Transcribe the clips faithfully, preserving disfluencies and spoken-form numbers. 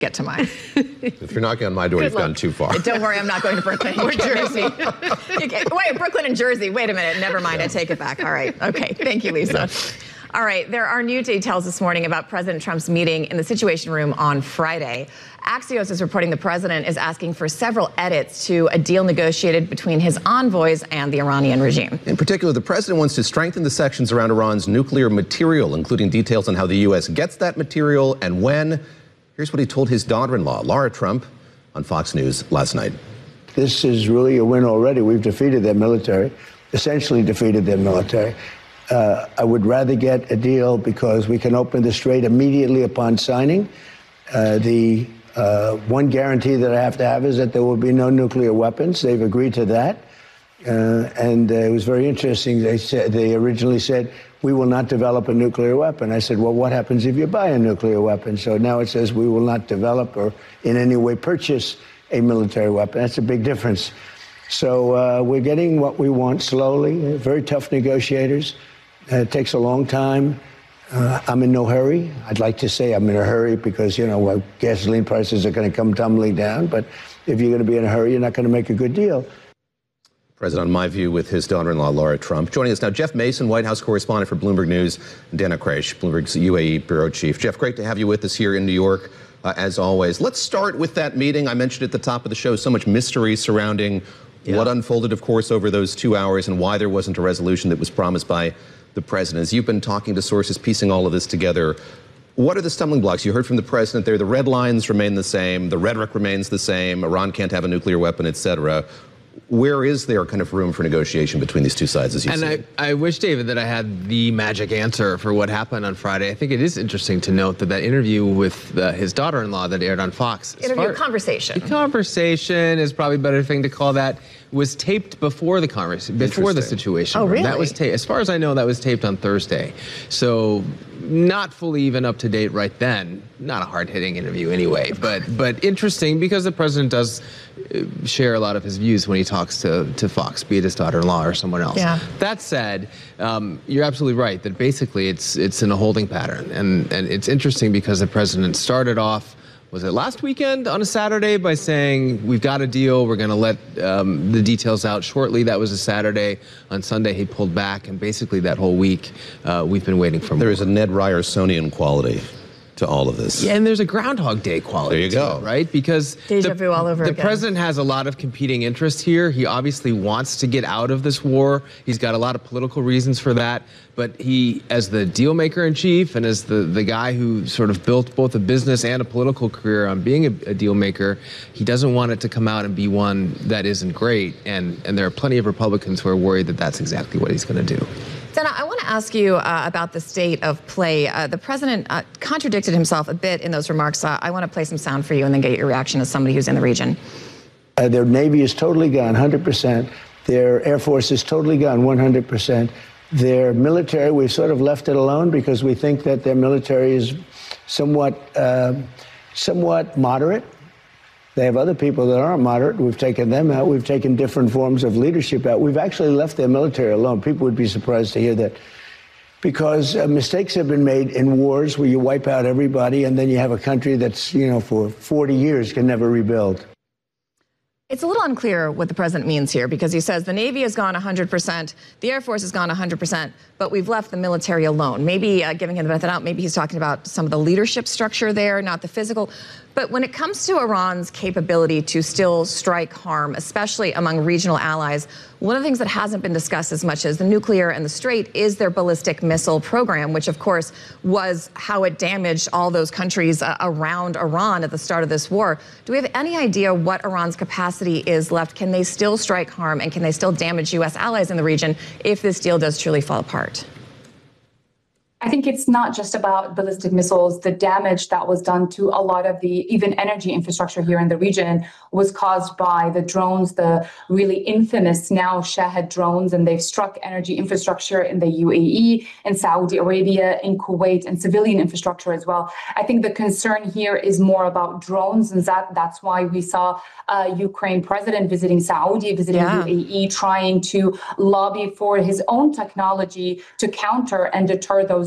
get to mine. If you're knocking on my door, Good you've luck. gone too far. Don't worry, I'm not going to Brooklyn or Jersey. Wait, Brooklyn and Jersey. Wait a minute. Never mind. Yeah. I take it back. All right. Okay. Thank you, Lisa. Yeah. All right. There are new details this morning about President Trump's meeting in the Situation Room on Friday. Axios is reporting the president is asking for several edits to a deal negotiated between his envoys and the Iranian regime. In particular, the president wants to strengthen the sections around Iran's nuclear material, including details on how the U S gets that material and when. Here's what he told his daughter-in-law, Lara Trump, on Fox News last night. This is really a win already. We've defeated their military, essentially defeated their military. Uh, I would rather get a deal because we can open the strait immediately upon signing. Uh, the uh, one guarantee that I have to have is that there will be no nuclear weapons. They've agreed to that. Uh, and uh, it was very interesting. They said, they originally said, we will not develop a nuclear weapon. I said, well, what happens if you buy a nuclear weapon? So now it says we will not develop or in any way purchase a military weapon. That's a big difference. So uh, we're getting what we want slowly. Very tough negotiators. Uh, it takes a long time. Uh, I'm in no hurry. I'd like to say I'm in a hurry because, you know, uh, gasoline prices are going to come tumbling down. But if you're going to be in a hurry, you're not going to make a good deal. President on My View with his daughter-in-law, Lara Trump. Joining us now, Jeff Mason, White House correspondent for Bloomberg News, and Dana Kraish, Bloomberg's U A E bureau chief. Jeff, great to have you with us here in New York, uh, as always. Let's start with that meeting. I mentioned at the top of the show so much mystery surrounding yeah. what unfolded, of course, over those two hours and why there wasn't a resolution that was promised by the president. As you've been talking to sources, piecing all of this together, what are the stumbling blocks? You heard from the president there. The red lines remain the same. The rhetoric remains the same. Iran can't have a nuclear weapon, et cetera. Where is there kind of room for negotiation between these two sides, as you and see? And I, I wish, David, that I had the magic answer for what happened on Friday. I think it is interesting to note that that interview with uh, his daughter-in-law that aired on Fox. Interview far, conversation. The conversation is probably a better thing to call that. Was taped before the conversation, before the situation. Oh, really? That was taped. As far as I know, that was taped on Thursday. So not fully even up to date right then. Not a hard-hitting interview anyway, but but interesting because the president does share a lot of his views when he talks to, to Fox, be it his daughter-in-law or someone else. Yeah. That said, um, you're absolutely right that basically it's it's in a holding pattern. And, and it's interesting because the president started off, was it last weekend on a Saturday, by saying, we've got a deal, we're going to let um, the details out shortly. That was a Saturday. On Sunday, he pulled back, and basically that whole week, uh, we've been waiting for more. There is a Ned Ryersonian quality to all of this. Yeah, and there's a Groundhog Day quality. There you go. It, right? Because Deja the, vu all over the again. president has a lot of competing interests here. He obviously wants to get out of this war. He's got a lot of political reasons for that. But he, as the deal maker in chief and as the, the guy who sort of built both a business and a political career on being a, a deal maker, he doesn't want it to come out and be one that isn't great. And, and there are plenty of Republicans who are worried that that's exactly what he's going to do. Dana, I want to ask you uh, about the state of play. Uh, the president uh, contradicted himself a bit in those remarks. Uh, I want to play some sound for you and then get your reaction as somebody who's in the region. Uh, their Navy is totally gone, one hundred percent. Their Air Force is totally gone, one hundred percent. Their military, we've sort of left it alone because we think that their military is somewhat, uh, somewhat moderate. They have other people that aren't moderate. We've taken them out. We've taken different forms of leadership out. We've actually left their military alone. People would be surprised to hear that because uh, mistakes have been made in wars where you wipe out everybody and then you have a country that's, you know, for forty years can never rebuild. It's a little unclear what the president means here because he says the Navy has gone one hundred percent, the Air Force has gone one hundred percent, but we've left the military alone. Maybe uh, giving him the benefit out, maybe he's talking about some of the leadership structure there, not the physical. But when it comes to Iran's capability to still strike harm, especially among regional allies, one of the things that hasn't been discussed as much as the nuclear and the Strait is their ballistic missile program, which of course was how it damaged all those countries uh, around Iran at the start of this war. Do we have any idea what Iran's capacity is left? Can they still strike harm and can they still damage U S allies in the region if this deal does truly fall apart? I think it's not just about ballistic missiles. The damage that was done to a lot of the even energy infrastructure here in the region was caused by the drones, the really infamous now Shahed drones, and they've struck energy infrastructure in the U A E, in Saudi Arabia, in Kuwait, and civilian infrastructure as well. I think the concern here is more about drones, and that, that's why we saw uh, Ukraine president visiting Saudi, visiting yeah. U A E, trying to lobby for his own technology to counter and deter those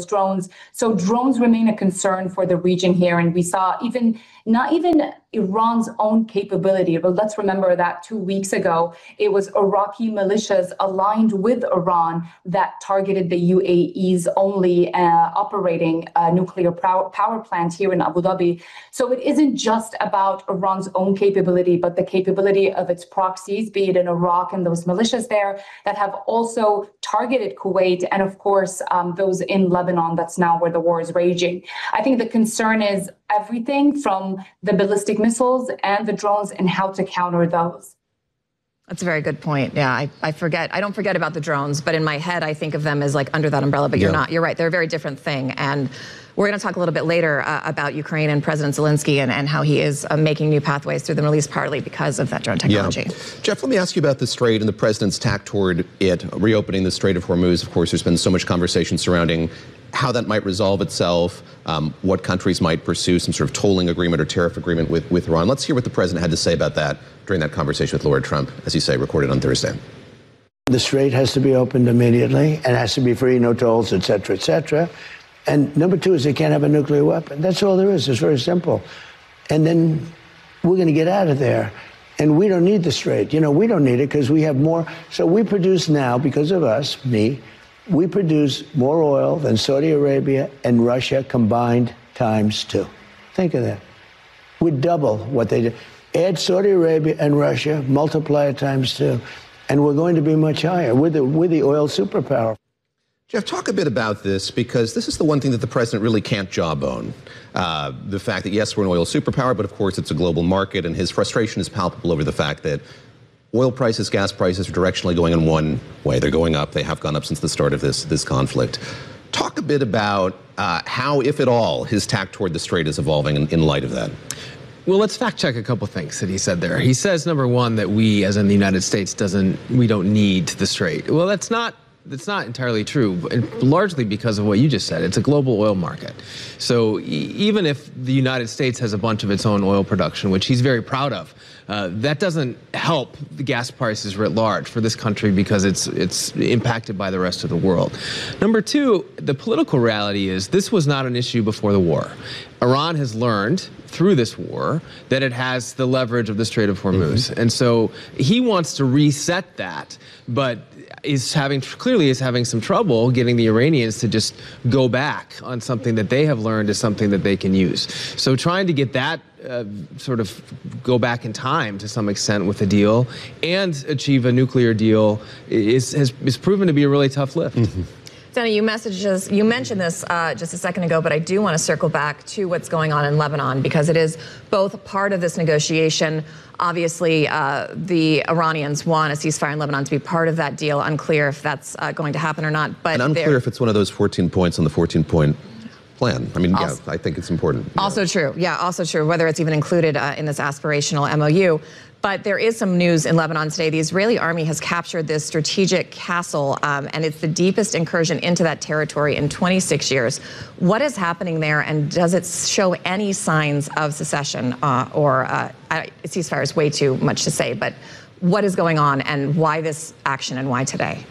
those drones. So drones remain a concern for the region here. And we saw even not even Iran's own capability, but let's remember that two weeks ago, it was Iraqi militias aligned with Iran that targeted the U A E's only uh, operating uh, nuclear power, power plant here in Abu Dhabi. So it isn't just about Iran's own capability, but the capability of its proxies, be it in Iraq and those militias there that have also targeted Kuwait, and of course, um, those in Lebanon, that's now where the war is raging. I think the concern is everything from the ballistic missiles and the drones and how to counter those. That's a very good point. Yeah, I, I forget. I don't forget about the drones, but in my head, I think of them as like under that umbrella, but you're Yeah. not. You're right. They're a very different thing. And we're going to talk a little bit later uh, about Ukraine and President Zelensky and, and how he is uh, making new pathways through the Middle East, partly because of that drone technology. Yeah. Jeff, let me ask you about the Strait and the president's tack toward it, reopening the Strait of Hormuz. Of course, there's been so much conversation surrounding how that might resolve itself, um, what countries might pursue some sort of tolling agreement or tariff agreement with, with Iran. Let's hear what the president had to say about that during that conversation with Laura Trump, as you say, recorded on Thursday. The Strait has to be opened immediately and has to be free, no tolls, et cetera, et cetera. And number two is they can't have a nuclear weapon. That's all there is. It's very simple. And then we're going to get out of there. And we don't need the Strait. You know, we don't need it because we have more. So we produce now, because of us, me, we produce more oil than Saudi Arabia and Russia combined times two. Think of that. We double what they do. Add Saudi Arabia and Russia, multiply it times two, and we're going to be much higher. We're the, we're the oil superpower. Jeff, talk a bit about this, because this is the one thing that the president really can't jawbone. Uh, the fact that, yes, we're an oil superpower, but of course it's a global market, and his frustration is palpable over the fact that oil prices, gas prices are directionally going in one way. They're going up. They have gone up since the start of this, this conflict. Talk a bit about uh, how, if at all, his tack toward the Strait is evolving in, in light of that. Well, let's fact check a couple things that he said there. He says, number one, that we, as in the United States, doesn't we don't need the Strait. Well, that's not that's not entirely true, and largely because of what you just said. It's a global oil market. So e- even if the United States has a bunch of its own oil production, which he's very proud of, uh, that doesn't help the gas prices writ large for this country because it's it's impacted by the rest of the world. Number two, the political reality is this was not an issue before the war. Iran has learned through this war that it has the leverage of the Strait of Hormuz. Mm-hmm. And so he wants to reset that, but is having clearly is having some trouble getting the Iranians to just go back on something that they have learned is something that they can use. So trying to get that uh, sort of go back in time to some extent with the deal and achieve a nuclear deal is has is proven to be a really tough lift. Mm-hmm. Dana, you messages, you mentioned this uh, just a second ago, but I do want to circle back to what's going on in Lebanon, because it is both part of this negotiation. Obviously, uh, the Iranians want a ceasefire in Lebanon to be part of that deal. Unclear if that's uh, going to happen or not. But and unclear if it's one of those fourteen points on the fourteen-point plan. I mean, also, yeah, I think it's important. Also know. true. Yeah, also true, whether it's even included uh, in this aspirational M O U. But there is some news in Lebanon today. The Israeli army has captured this strategic castle, um, and it's the deepest incursion into that territory in twenty-six years. What is happening there, and does it show any signs of secession uh, or uh, ceasefire is way too much to say, but what is going on and why this action and why today?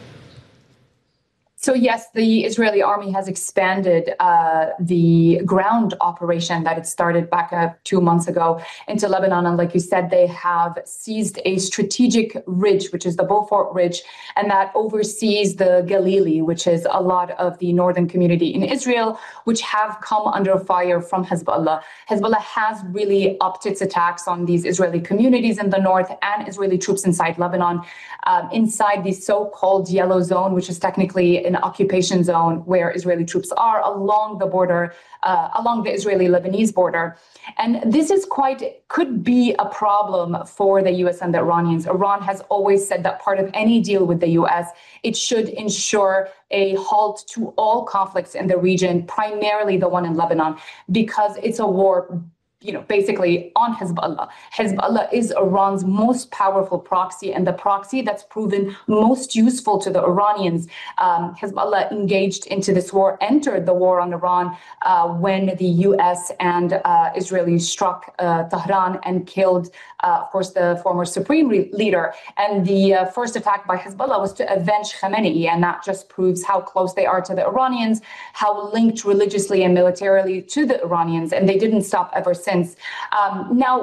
So yes, the Israeli army has expanded uh, the ground operation that it started back uh, two months ago into Lebanon. And like you said, they have seized a strategic ridge, which is the Beaufort Ridge, and that oversees the Galilee, which is a lot of the northern community in Israel, which have come under fire from Hezbollah. Hezbollah has really upped its attacks on these Israeli communities in the north and Israeli troops inside Lebanon, um, inside the so-called yellow zone, which is technically an occupation zone where Israeli troops are along the border, uh, along the Israeli-Lebanese border. And this is quite, could be a problem for the U S and the Iranians. Iran has always said that part of any deal with the U S, it should ensure a halt to all conflicts in the region, primarily the one in Lebanon, because it's a war you know, basically on Hezbollah. Hezbollah is Iran's most powerful proxy and the proxy that's proven most useful to the Iranians. Um, Hezbollah engaged into this war, entered the war on Iran uh, when the U S and uh, Israeli struck uh, Tehran and killed, uh, of course, the former supreme re- leader. And the uh, first attack by Hezbollah was to avenge Khamenei. And that just proves how close they are to the Iranians, how linked religiously and militarily to the Iranians. And they didn't stop ever since. Um, now,